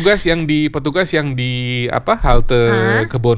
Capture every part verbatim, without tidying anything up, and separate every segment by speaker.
Speaker 1: petugas yang di petugas yang di apa halte
Speaker 2: uh.
Speaker 1: Kebon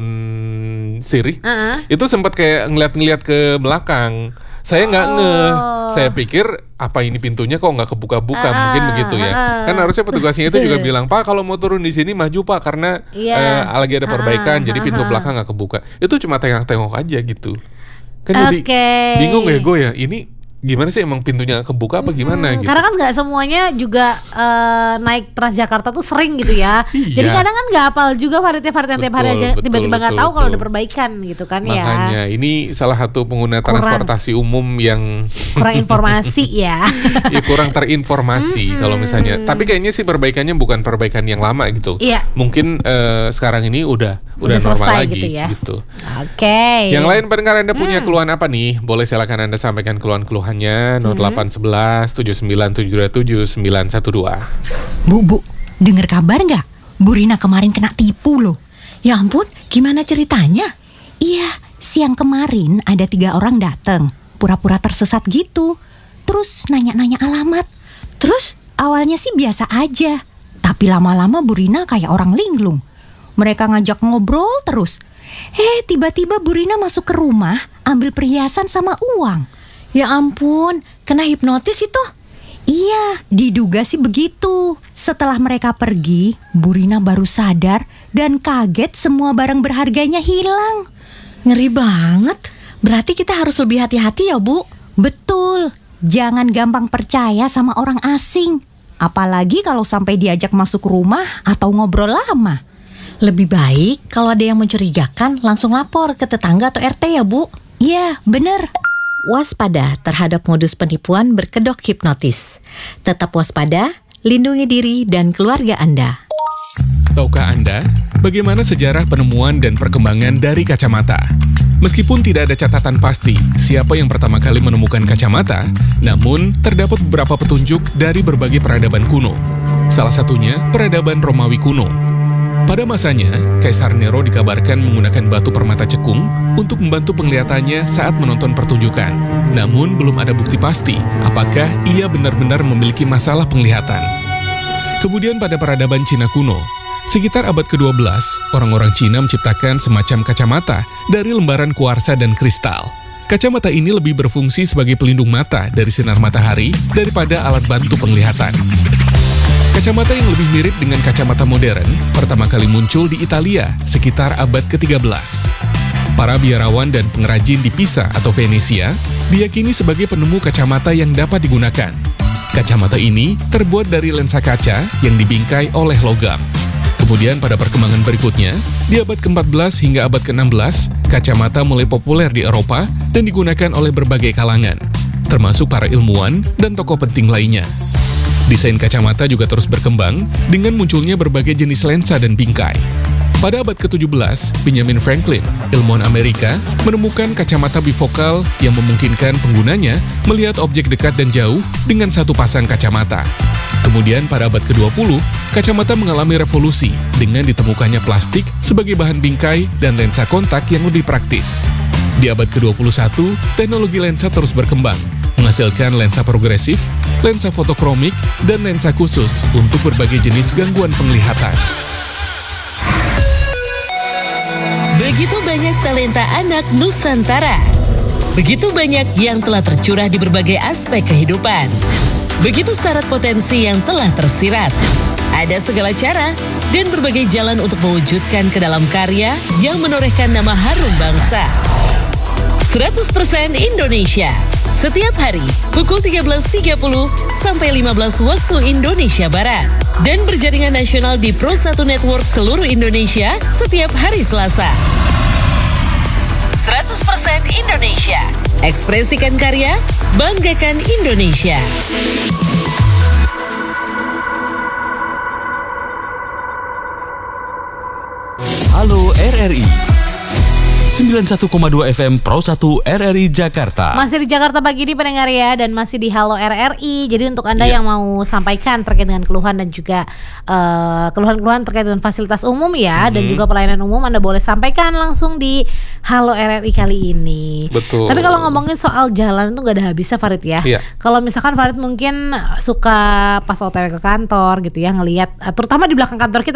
Speaker 1: Sirih
Speaker 2: uh-uh.
Speaker 1: itu sempat kayak ngeliat-ngeliat ke belakang. Saya nggak
Speaker 2: oh.
Speaker 1: ngeh, saya pikir apa ini pintunya kok nggak kebuka-buka, uh, mungkin begitu ya. Uh, kan harusnya petugasnya itu juga bilang, Pak kalau mau turun di sini maju Pak karena yeah. uh, lagi ada perbaikan, uh, jadi pintu uh, belakang nggak kebuka. Itu cuma tengok-tengok aja gitu. Kan jadi
Speaker 2: okay.
Speaker 1: bingung ya gue ya, ini gimana sih emang pintunya kebuka apa gimana
Speaker 2: hmm,
Speaker 1: gitu.
Speaker 2: Karena kan nggak semuanya juga uh, naik Transjakarta tuh sering gitu ya.
Speaker 1: Iya.
Speaker 2: Jadi kadang kan nggak hafal juga varian-varian tiap hari aja,
Speaker 1: betul,
Speaker 2: tiba-tiba nggak tahu
Speaker 1: betul.
Speaker 2: kalau ada perbaikan gitu kan.
Speaker 1: Makanya,
Speaker 2: ya.
Speaker 1: Makanya ini salah satu pengguna kurang, transportasi umum yang
Speaker 2: kurang informasi ya.
Speaker 1: Ya kurang terinformasi hmm. kalau misalnya. Tapi kayaknya sih perbaikannya bukan perbaikan yang lama gitu.
Speaker 2: Iya.
Speaker 1: Mungkin uh, sekarang ini udah udah, udah normal lagi gitu. Ya? gitu.
Speaker 2: Oke. Okay.
Speaker 1: Yang lain pendengar Anda punya
Speaker 2: hmm. keluhan
Speaker 1: apa nih? Boleh silakan Anda sampaikan keluhan-keluhannya. nol delapan sebelas tujuh sembilan tujuh dua tujuh sembilan satu dua.
Speaker 3: Bu, Bu, dengar kabar nggak? Bu Rina kemarin kena tipu loh.
Speaker 4: Ya ampun, gimana ceritanya?
Speaker 3: Iya, siang kemarin ada tiga orang datang, pura-pura tersesat gitu. Terus nanya-nanya alamat.
Speaker 4: Terus?
Speaker 3: Awalnya sih biasa aja, tapi lama-lama Bu Rina kayak orang linglung. Mereka ngajak ngobrol terus. Eh, tiba-tiba Bu Rina masuk ke rumah, ambil perhiasan sama uang.
Speaker 4: Ya ampun, kena hipnotis itu?
Speaker 3: Iya, diduga sih begitu. Setelah mereka pergi, Bu Rina baru sadar dan kaget semua barang berharganya hilang.
Speaker 4: Ngeri banget. Berarti kita harus lebih hati-hati ya, Bu?
Speaker 3: Betul. Jangan gampang percaya sama orang asing. Apalagi kalau sampai diajak masuk rumah atau ngobrol lama.
Speaker 4: Lebih baik kalau ada yang mencurigakan langsung lapor ke tetangga atau R T ya, Bu?
Speaker 3: Iya, bener.
Speaker 4: Waspada terhadap modus penipuan berkedok hipnotis. Tetap waspada, lindungi diri dan keluarga Anda.
Speaker 1: Tahukah Anda bagaimana sejarah penemuan dan perkembangan dari kacamata? Meskipun tidak ada catatan pasti siapa yang pertama kali menemukan kacamata, namun terdapat beberapa petunjuk dari berbagai peradaban kuno. Salah satunya peradaban Romawi kuno. Pada masanya, Kaisar Nero dikabarkan menggunakan batu permata cekung untuk membantu penglihatannya saat menonton pertunjukan. Namun belum ada bukti pasti apakah ia benar-benar memiliki masalah penglihatan. Kemudian pada peradaban Cina kuno, sekitar abad kedua belas, orang-orang Cina menciptakan semacam kacamata dari lembaran kuarsa dan kristal. Kacamata ini lebih berfungsi sebagai pelindung mata dari sinar matahari daripada alat bantu penglihatan. Kacamata yang lebih mirip dengan kacamata modern pertama kali muncul di Italia sekitar abad ketiga belas. Para biarawan dan pengrajin di Pisa atau Venesia diyakini sebagai penemu kacamata yang dapat digunakan. Kacamata ini terbuat dari lensa kaca yang dibingkai oleh logam. Kemudian pada perkembangan berikutnya, di abad keempat belas hingga abad keenam belas, kacamata mulai populer di Eropa dan digunakan oleh berbagai kalangan, termasuk para ilmuwan dan tokoh penting lainnya. Desain kacamata juga terus berkembang dengan munculnya berbagai jenis lensa dan bingkai. Pada abad ketujuh belas, Benjamin Franklin, ilmuwan Amerika, menemukan kacamata bifokal yang memungkinkan penggunanya melihat objek dekat dan jauh dengan satu pasang kacamata. Kemudian pada abad kedua puluh, kacamata mengalami revolusi dengan ditemukannya plastik sebagai bahan bingkai dan lensa kontak yang lebih praktis. Di abad kedua puluh satu, teknologi lensa terus berkembang, menghasilkan lensa progresif, lensa fotokromik, dan lensa khusus untuk berbagai jenis gangguan penglihatan.
Speaker 5: Begitu banyak talenta anak Nusantara. Begitu banyak yang telah tercurah di berbagai aspek kehidupan. Begitu syarat potensi yang telah tersirat. Ada segala cara dan berbagai jalan untuk mewujudkan ke dalam karya yang menorehkan nama harum bangsa. seratus persen Indonesia. Setiap hari pukul tiga belas tiga puluh sampai lima belas waktu Indonesia Barat. Dan berjaringan nasional di Pro satu Network seluruh Indonesia setiap hari Selasa. seratus persen Indonesia. Ekspresikan karya, banggakan Indonesia.
Speaker 6: Halo R R I sembilan puluh satu koma dua F M Pro satu R R I Jakarta.
Speaker 2: Masih di Jakarta pagi ini pendengar ya, dan masih di Halo R R I. Jadi untuk Anda
Speaker 1: yeah.
Speaker 2: yang mau sampaikan terkait dengan keluhan dan juga uh, keluhan-keluhan terkait dengan fasilitas umum ya, mm-hmm. dan juga pelayanan umum, Anda boleh sampaikan langsung di Halo R R I kali ini.
Speaker 1: Betul.
Speaker 2: Tapi kalau ngomongin soal jalan itu gak ada habisnya Farid ya.
Speaker 1: Yeah.
Speaker 2: Kalau misalkan Farid mungkin suka pas O T W ke kantor gitu ya, ngelihat terutama di belakang kantor kita